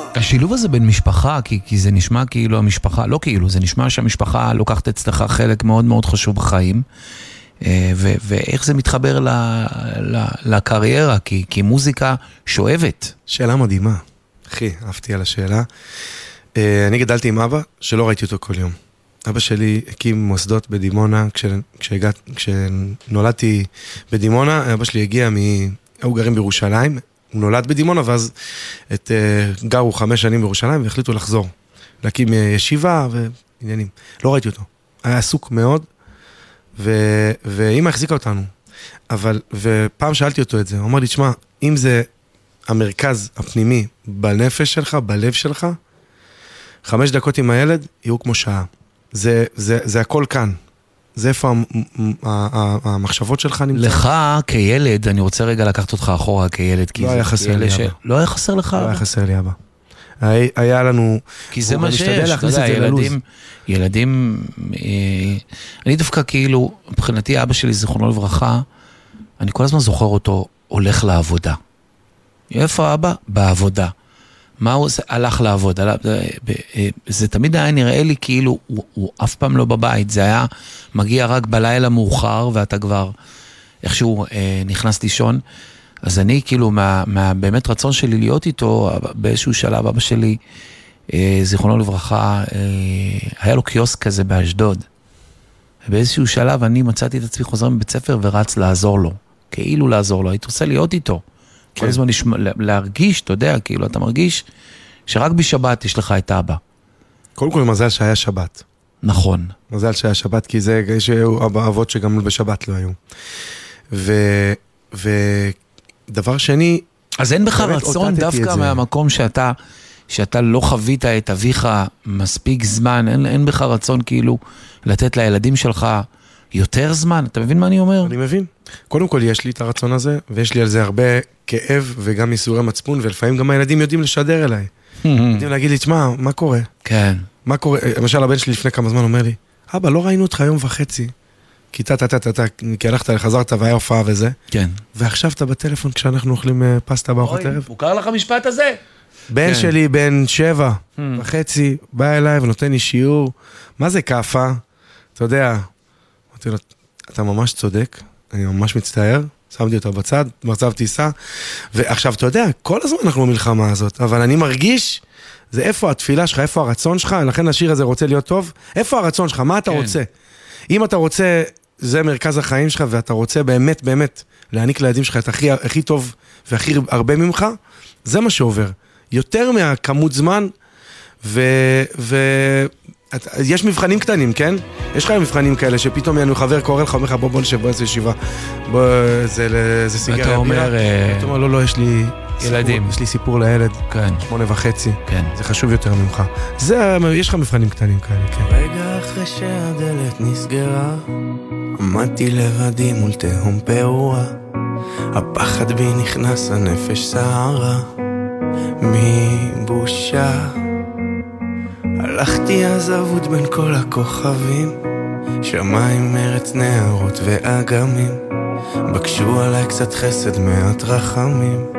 השילוב הזה בין משפחה, כי זה נשמע כאילו המשפחה, לא כאילו, זה נשמע שהמשפחה לוקחת אצלך חלק מאוד מאוד חשוב בחיים, ואיך זה מתחבר לקריירה, כי מוזיקה שואבת. שאלה מדהימה, אחי, אהבתי על השאלה. אני גדלתי עם אבא שלא ראיתי אותו כל יום. אבא שלי הקים מוסדות בדימונה, כשנולדתי בדימונה, אבא שלי הגיע היו גרים בירושלים, הוא נולד בדימונה, ואז גרו 5 שנים בירושלים, והחליטו לחזור, להקים ישיבה ועניינים. לא ראיתי אותו. היה עסוק מאוד, ואמא החזיקה אותנו. ופעם שאלתי אותו את זה, הוא אמר לי, תשמע, אם זה המרכז הפנימי בנפש שלך, בלב שלך, 5 דקות עם הילד יהיו כמו שעה. זה הכל כאן. זה איפה המחשבות שלך נמצא. לך כילד, אני רוצה רגע לקחת אותך אחורה כילד. לא היה חסר לי אבא. לא היה חסר לך אבא? לא היה חסר לי אבא. היה לנו... כי זה מה שיש, אתה יודע, ילדים, אני דווקא כאילו, מבחינתי אבא שלי זיכרונו לברכה, אני כל הזמן זוכר אותו הולך לעבודה. איפה אבא? בעבודה. מה הוא עושה? הלך לעבוד. זה תמיד היה נראה לי כאילו הוא אף פעם לא בבית. זה היה מגיע רק בלילה מאוחר, ואתה כבר איכשהו נכנס לישון. אז אני כאילו, באמת רצון שלי להיות איתו, באיזשהו שלב אבא שלי, זיכרונו לברכה, היה לו קיוסק כזה באשדוד. באיזשהו שלב אני מצאתי את עצמי חוזר מבית ספר ורץ לעזור לו. כאילו לעזור לו. הייתי רוצה להיות איתו. כל הזמן להרגיש, אתה יודע, כאילו אתה מרגיש שרק בשבת יש לך את אבא. קודם כל מזל שהיה שבת. נכון. מזל שהיה שבת, כי זה יש אבות שגם בשבת לא היו. ודבר שני... אז אין בך רצון דווקא מהמקום שאתה לא חווית את אביך מספיק זמן, אין בך רצון כאילו לתת לילדים שלך יותר זמן, אתה מבין מה אני אומר? אני מבין. קודם כל יש לי את הרצון הזה, ויש לי על זה הרבה כאב וגם ייסורי מצפון, ולפעמים גם הילדים יודעים לשדר אליי. יודעים להגיד לי, תשמע, מה קורה? כן. מה קורה? למשל, הבן שלי לפני כמה זמן אומר לי, אבא, לא ראינו אותך 1.5 יום, כי כי הלכת, חזרת והיה הופעה וזה. כן. ועכשיו אתה בטלפון כשאנחנו אוכלים פסטה בארוחת ערב. מוכר לך המשפט הזה? בן שלי, בן 7.5, בא אליי ונותן לי שיעור. מה זה קפה? אתה יודע, אמרתי לו, אתה ממש צודק, אני ממש מצטער, שמתי אותו בצד, מצב טיסה, ועכשיו אתה יודע, כל הזמן אנחנו במלחמה הזאת, אבל אני מרגיש, זה איפה התפילה שלך, איפה הרצון שלך, לכן השיר הזה רוצה להיות טוב, איפה הרצון שלך, מה אתה רוצה? אם אתה רוצה, זה מרכז החיים שלך, ואתה רוצה באמת, באמת, להעניק לילדים שלך את הכי טוב, והכי הרבה ממך, זה מה שעובר. יותר מהכמות זמן, יש מבחנים קטנים, כן? יש לך מבחנים כאלה שפתאום ינו חבר קורא לך, אומר לך בוא נשב, בוא נעשה ישיבה, זה סיגריה. אתה אומר... אתה אומר, לא, יש לי... ילדים. יש לי סיפור לילד, 8.5. כן. זה חשוב יותר ממך. יש לך מבחנים קטנים כאלה, כן. רגע אחרי שהדלת נסגרה, עמדתי לבדי מול תהום פעורה, הפחד בי נכנס, הנפש סערה, מבושה. הלכתי אז אבוד בין כל הכוכבים, שמיים ארץ נהרות ואגמים, בקשו עליי קצת חסד מעט רחמים.